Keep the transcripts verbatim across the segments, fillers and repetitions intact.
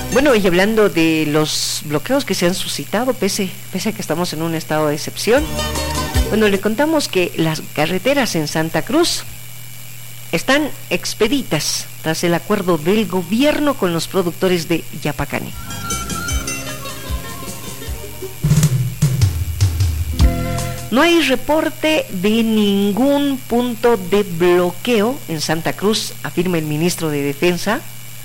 Bueno, y hablando de los bloqueos que se han suscitado, pese, pese a que estamos en un estado de excepción, bueno, le contamos que las carreteras en Santa Cruz están expeditas tras el acuerdo del gobierno con los productores de Yapacaní. No hay reporte de ningún punto de bloqueo en Santa Cruz, afirma el ministro de Defensa.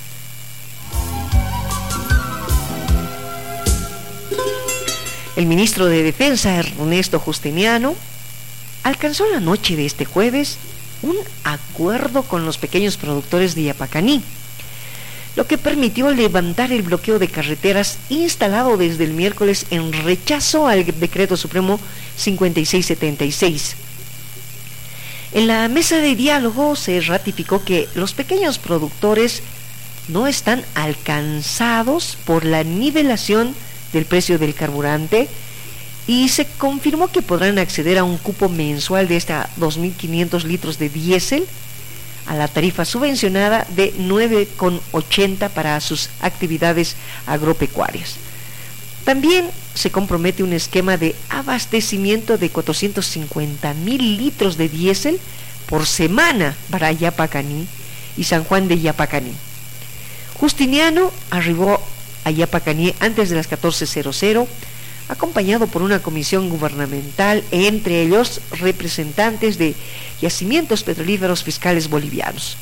El ministro de Defensa, Ernesto Justiniano, alcanzó la noche de este jueves un acuerdo con los pequeños productores de Yapacaní, lo que permitió levantar el bloqueo de carreteras instalado desde el miércoles en rechazo al decreto supremo cincuenta y seis setenta y seis. En la mesa de diálogo se ratificó que los pequeños productores no están alcanzados por la nivelación del precio del carburante y se confirmó que podrán acceder a un cupo mensual de hasta dos mil quinientos litros de diésel a la tarifa subvencionada de nueve con ochenta para sus actividades agropecuarias. También se compromete un esquema de abastecimiento de cuatrocientos cincuenta mil litros de diésel por semana para Yapacaní y San Juan de Yapacaní. Justiniano arribó a Yapacaní antes de las catorce horas, acompañado por una comisión gubernamental, entre ellos representantes de yacimientos petrolíferos fiscales bolivianos.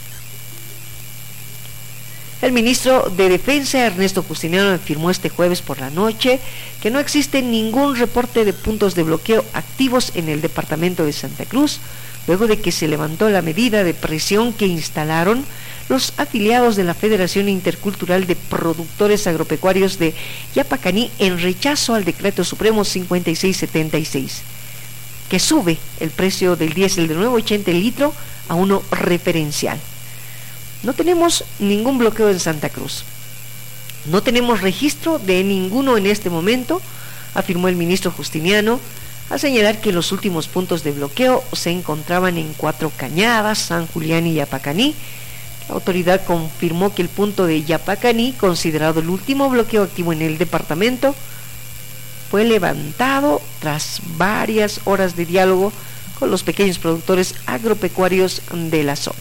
El ministro de Defensa, Ernesto Justiniano, afirmó este jueves por la noche que no existe ningún reporte de puntos de bloqueo activos en el departamento de Santa Cruz, luego de que se levantó la medida de presión que instalaron los afiliados de la Federación Intercultural de Productores Agropecuarios de Yapacaní en rechazo al decreto supremo cincuenta y seis setenta y seis, que sube el precio del diésel de nueve con ochenta el litro a uno referencial. No tenemos ningún bloqueo en Santa Cruz. No tenemos registro de ninguno en este momento, afirmó el ministro Justiniano, al señalar que los últimos puntos de bloqueo se encontraban en Cuatro Cañadas, San Julián y Yapacaní. La autoridad confirmó que el punto de Yapacaní, considerado el último bloqueo activo en el departamento, fue levantado tras varias horas de diálogo con los pequeños productores agropecuarios de la zona.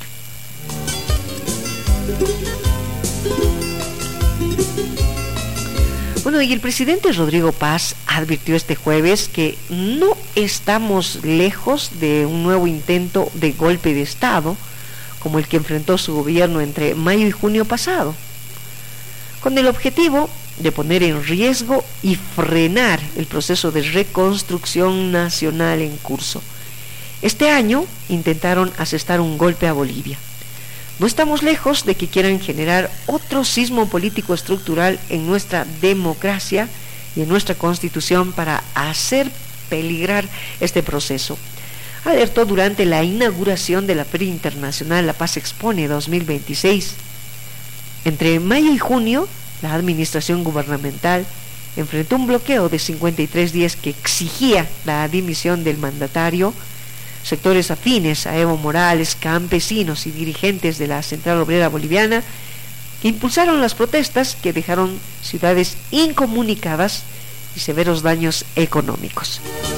Bueno, y el presidente Rodrigo Paz advirtió este jueves que no estamos lejos de un nuevo intento de golpe de Estado, como el que enfrentó su gobierno entre mayo y junio pasado, con el objetivo de poner en riesgo y frenar el proceso de reconstrucción nacional en curso. Este año intentaron asestar un golpe a Bolivia. No estamos lejos de que quieran generar otro sismo político estructural en nuestra democracia y en nuestra constitución para hacer peligrar este proceso, alertó durante la inauguración de la Feria Internacional La Paz Expone dos mil veintiséis. Entre mayo y junio, la administración gubernamental enfrentó un bloqueo de cincuenta y tres días que exigía la dimisión del mandatario. Sectores afines a Evo Morales, campesinos y dirigentes de la Central Obrera Boliviana que impulsaron las protestas que dejaron ciudades incomunicadas y severos daños económicos.